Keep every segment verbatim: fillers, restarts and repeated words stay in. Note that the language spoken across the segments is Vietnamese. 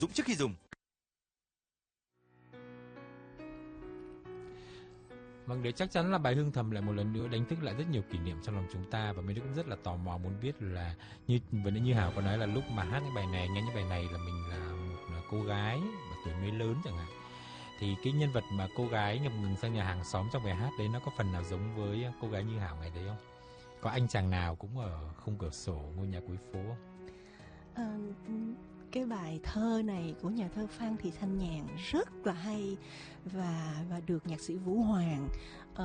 Dụng trước khi dùng. Vâng, đấy chắc chắn là bài Hương Thầm lại một lần nữa đánh thức lại rất nhiều kỷ niệm trong lòng chúng ta, và mình cũng rất là tò mò muốn biết là như vừa nãy như Hảo có nói là lúc mà hát cái bài này, nghe những bài này là mình là một cô gái và tuổi mới lớn chẳng hạn, thì cái nhân vật mà cô gái ngập ngừng sang nhà hàng xóm trong bài hát đấy nó có phần nào giống với cô gái Như Hảo ngày đấy không? Có anh chàng nào cũng ở khung cửa sổ ngôi nhà cuối phố không? À, cái bài thơ này của nhà thơ Phan Thị Thanh Nhàn rất là hay, và và được nhạc sĩ Vũ Hoàng uh,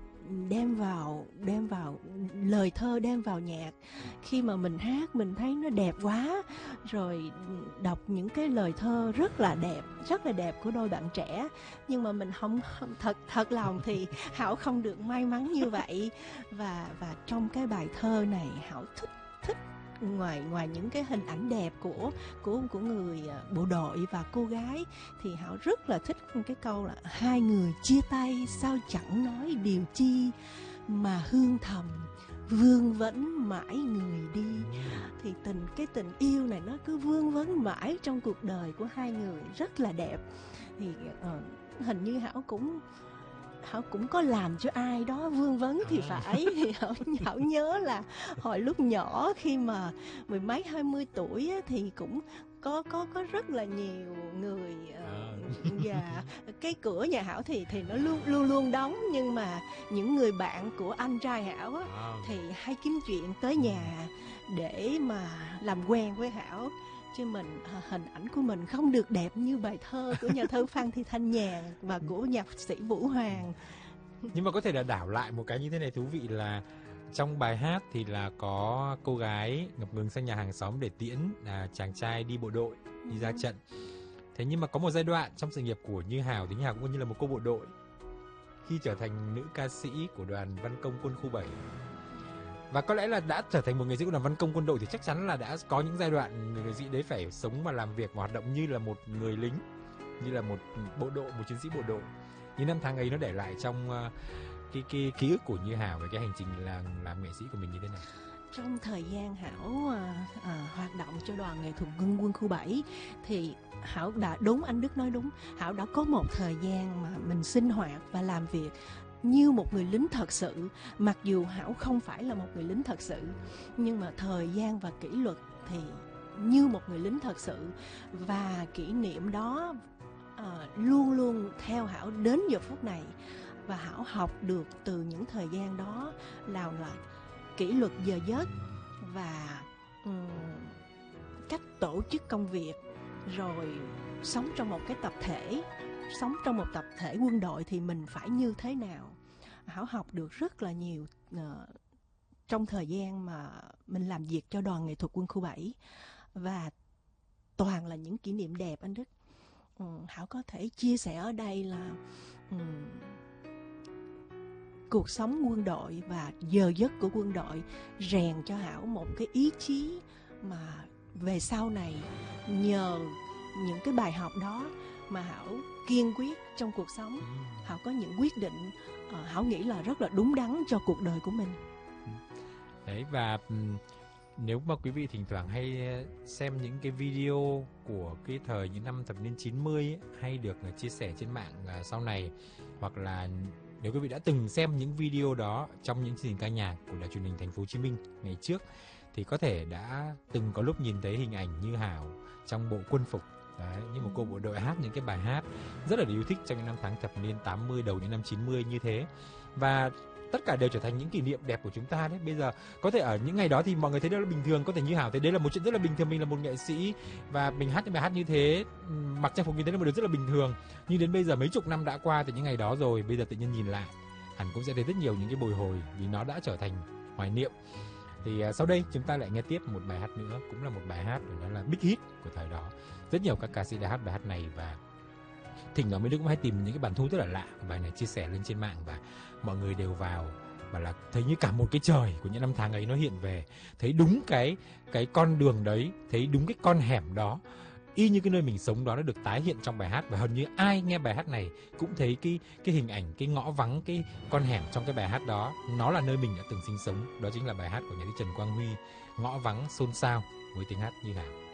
đem vào đem vào lời thơ, đem vào nhạc. Khi mà mình hát mình thấy nó đẹp quá, rồi đọc những cái lời thơ rất là đẹp, rất là đẹp của đôi bạn trẻ. Nhưng mà mình không, không thật thật lòng thì Hảo không được may mắn như vậy. Và và trong cái bài thơ này Hảo thích thích ngoài ngoài những cái hình ảnh đẹp của của của người bộ đội và cô gái, thì Hảo rất là thích cái câu là hai người chia tay sao chẳng nói điều chi, mà hương thầm vương vấn mãi người đi. Thì tình cái tình yêu này nó cứ vương vấn mãi trong cuộc đời của hai người, rất là đẹp. Thì uh, hình như Hảo cũng Hảo cũng có làm cho ai đó vương vấn thì phải. Thì Hảo, Hảo nhớ là hồi lúc nhỏ khi mà mười mấy hai mươi tuổi á, thì cũng có có có rất là nhiều người uh, và cái cửa nhà Hảo thì thì nó luôn luôn luôn đóng, nhưng mà những người bạn của anh trai Hảo á, thì hay kiếm chuyện tới nhà để mà làm quen với Hảo. Chứ mình hình ảnh của mình không được đẹp như bài thơ của nhà thơ Phan Thị Thanh Nhàn và của nhạc sĩ Vũ Hoàng. Nhưng mà có thể là đảo lại một cái như thế này thú vị là trong bài hát thì là có cô gái ngập ngừng sang nhà hàng xóm để tiễn à, chàng trai đi bộ đội, đi ra trận. Thế nhưng mà có một giai đoạn trong sự nghiệp của Như Hảo thì Như Hảo cũng như là một cô bộ đội khi trở thành nữ ca sĩ của đoàn văn công quân khu bảy. Và có lẽ là đã trở thành một nghệ sĩ của đoàn văn công quân đội thì chắc chắn là đã có những giai đoạn người nghệ sĩ đấy phải sống và làm việc và hoạt động như là một người lính, như là một bộ đội, một chiến sĩ bộ đội. Những năm tháng ấy nó để lại trong uh, cái, cái ký ức của Như Hảo về cái hành trình là làm nghệ sĩ của mình như thế nào? Trong thời gian Hảo à, à, hoạt động cho đoàn nghệ thuật quân quân khu bảy thì Hảo đã, đúng anh Đức nói đúng, Hảo đã có một thời gian mà mình sinh hoạt và làm việc như một người lính thật sự. Mặc dù Hảo không phải là một người lính thật sự, nhưng mà thời gian và kỷ luật thì như một người lính thật sự. Và kỷ niệm đó à, luôn luôn theo Hảo đến giờ phút này. Và Hảo học được từ những thời gian đó là là kỷ luật giờ giấc và um, cách tổ chức công việc, rồi sống trong một cái tập thể, sống trong một tập thể quân đội thì mình phải như thế nào. Hảo học được rất là nhiều uh, trong thời gian mà mình làm việc cho đoàn nghệ thuật quân khu bảy, và toàn là những kỷ niệm đẹp anh Đức. um, Hảo có thể chia sẻ ở đây là um, cuộc sống quân đội và giờ giấc của quân đội rèn cho Hảo một cái ý chí mà về sau này nhờ những cái bài học đó mà Hảo kiên quyết trong cuộc sống. Hảo có những quyết định uh, Hảo nghĩ là rất là đúng đắn cho cuộc đời của mình. Đấy, và nếu mà quý vị thỉnh thoảng hay xem những cái video của cái thời những năm thập niên chín mươi ấy, hay được chia sẻ trên mạng sau này, hoặc là nếu quý vị đã từng xem những video đó trong những chương trình ca nhạc của đài truyền hình Thành phố Hồ Chí Minh ngày trước, thì có thể đã từng có lúc nhìn thấy hình ảnh Như Hảo trong bộ quân phục. Đấy, như một cô bộ đội hát những cái bài hát rất là yêu thích trong những năm tháng thập niên tám mươi, đầu những năm chín mươi như thế. Và tất cả đều trở thành những kỷ niệm đẹp của chúng ta đấy. Bây giờ có thể ở những ngày đó thì mọi người thấy đó là bình thường, có thể Như Hảo thấy đấy là một chuyện rất là bình thường, mình là một nghệ sĩ và mình hát những bài hát như thế, mặc trang phục như thế là một điều rất là bình thường. Nhưng đến bây giờ mấy chục năm đã qua từ những ngày đó rồi, bây giờ tự nhiên nhìn lại hẳn cũng sẽ thấy rất nhiều những cái bồi hồi vì nó đã trở thành hoài niệm. Thì uh, sau đây chúng ta lại nghe tiếp một bài hát nữa, cũng là một bài hát đó là big hit của thời đó. Rất nhiều các ca sĩ đã hát bài hát này, và thỉnh thoảng mấy đứa cũng hay tìm những cái bản thu rất là lạ của bài này chia sẻ lên trên mạng, và mọi người đều vào và là thấy như cả một cái trời của những năm tháng ấy nó hiện về, thấy đúng cái cái con đường đấy, thấy đúng cái con hẻm đó, y như cái nơi mình sống đó nó được tái hiện trong bài hát. Và hầu như ai nghe bài hát này cũng thấy cái cái hình ảnh, cái ngõ vắng, cái con hẻm trong cái bài hát đó, nó là nơi mình đã từng sinh sống. Đó chính là bài hát của nhà sĩ Trần Quang Huy, Ngõ Vắng Xôn Xao, với tiếng hát Như Hảo.